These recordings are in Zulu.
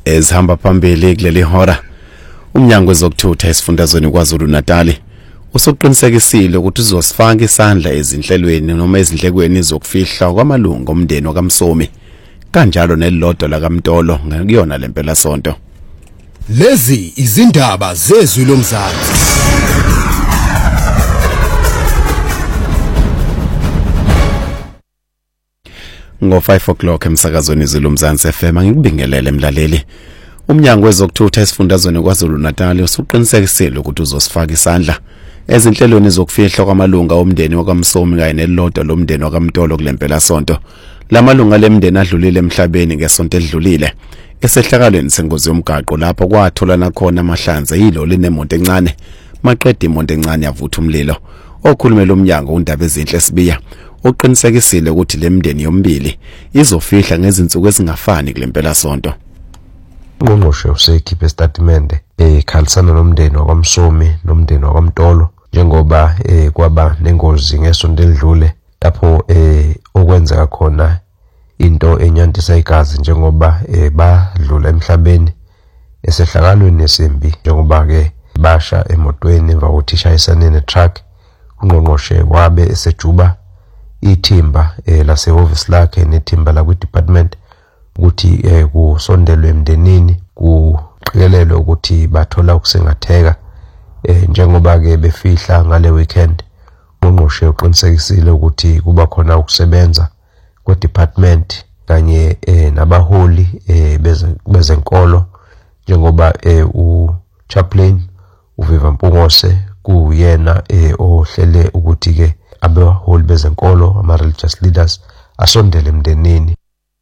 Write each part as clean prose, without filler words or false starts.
ezihamba phambili kuleli hora. Umnyango wezokuthutha esifundazweni kwaZulu Natal usuqinisekisile ukuthi uzosifaka isandla ezinhlelweni noma ezindlekweni zokufihla kwamalungu omndeni kaMsomi kanjalo nelilodwa lakaMtolo ngakuyona lempela sonto. Lezi izindaba zezwi lomzansi. Ngo 5 o'clock emsakazweni zilomzansi FM ngikubingelele mlaleli. Umnyango wezokuthutha esifundazweni kwaZulu Natal usuqinisekisile ukuthi uzosifaka isandla ezinhlelweni zokufihla kwamalunga omndeni wakaMsomi kanye nelilodwa lomndeni wakaMtolo kulempela sonto. Lamalunga lemndeni adlulile emhlabeni ngesonto edlulile esehlakalweni sengozi yomgaqo lapho kwatholana khona amahlanze yiloli nemonto encane maqeda imonto encane yavutha umlilo. Okhulumela umnyango undaba ezinhle Sibiya uqinisekisile ukuthi lemndeni yombili izofihla ngezinsuku ezingafani kulempela sonto. Ungqongqoshe usekhiphe statement ekhalisana nomndeni wakaMsomi nomndeni wakaMtolo njengoba kwaba nengozi ngesonto edlule lapho okwenzeka khona into enyantisa igazi njengoba badlula emhlabeni esehlakalweni esembi njengoba ke basha emotweni emva kokuthi ishayisane netruck. Ungqongqoshe wabe esejuba ithimba lasehhovisi lakhe nethimba la kwi-department ukuthi kusondelwe emndenini kuqikelelwe ukuthi bathola ukusengatheka njengoba ke befihla ngale weekend. Ungqongqoshe uqinisekisile ukuthi kuba khona ukusebenza kwe-department kanye nabaholi bezenkolo njengoba uchaplain uViva Mpungose kuyena ohlele ukuthi ke abaholi bezenkolo ama-religious leaders asondele emndenini.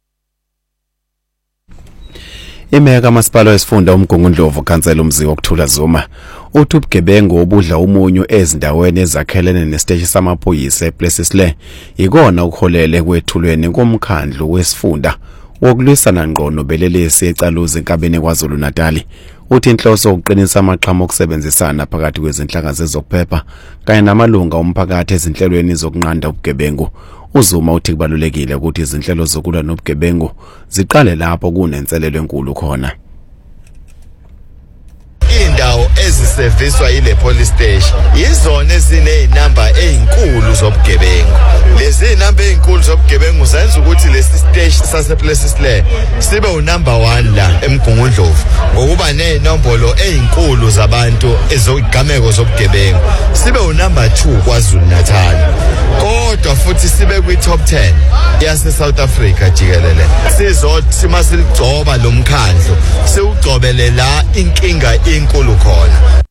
Imeya kaMasipala wesifunda uMgungundlovu Khansela uMziwa Okuthula Zuma uthi ubugebengu obudla umunyu ezindaweni ezakhelene nesiteshi samaphoyisa ePlesisle ikona ukuholele kwethulweni komkhandlu wesifunda wokulwisana ngqo nobelelesi eCaluzi enkabeni kwaZulu Natal. Uthi inhloso ukuqinisa amaqhamu okusebenzisana phakathi kwezinhlaka zezokuphepha kanye namalunga omphakathi ezinhlelweni zokunqanda ubugebengu. uZuma uthi kubalulekile ukuthi izinhlelo zokulwa nobugebengu ziqale lapho kunenselelo enkulu khona. Indawo eziserviswa ile police station izona ezinenamba ezinkulu zobugebengu. Lezi namba ezinkulu zobugebengu zenza ukuthi lesi stage sasePlesisle sibe unumber 1 la eMgungundlovu ngokuba nezinombolo ezinkulu zabantu ezogameko zobugebengu. Sibe unumber 2 kwaZulu Natal. Kodwa futhi sibe kwi-top 10 yase South Africa jikelele. Sizothi masigcoba lo mkhandlu siugcobele la inkinga inkulu khona.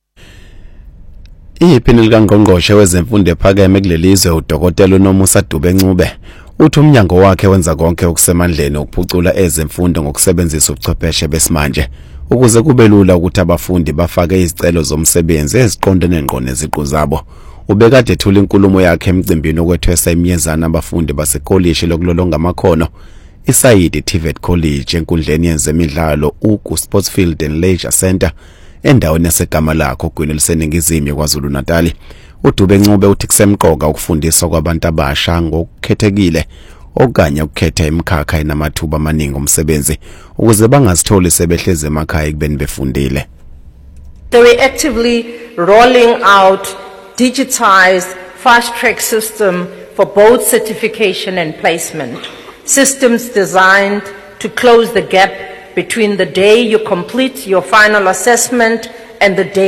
Iphini likaNgqongqoshe wezemfundo ephakeme kulelizwe uDokotela uNomusa Dube-Ncube uthi umnyango wakhe wenza konke okusemandleni ukuphucula ezemfundo ngokusebenzisa ubuchwepheshe besimanje ukuze kube lula ukuthi abafundi bafake izicelo zomsebenzi eziqondene ngqo neziqu zabo. Ubekade ethula inkulumo yakhe emcimbini okwethwesa imiyezana abafundi basekolleji lokulolonga amakhono iSayidi TVET College enkundleni yezemidlalo uSportsfield and Leisure Center endaweni yasegama lakho ogwini liseningizimu kwaZulu Natal. uDube-Ncube uthi kusemqoka ukufundiswa kwabantu abasha ngokukhethekile okanye ukukhetha imikhakha enamathuba amaningi omsebenzi ukuze bangazitholi sebehleze emakhaya kubeni befundile. So we're actively rolling out digitized fast-track system for both certification and placement. Systems designed to close the gap between the day you complete your final assessment and the day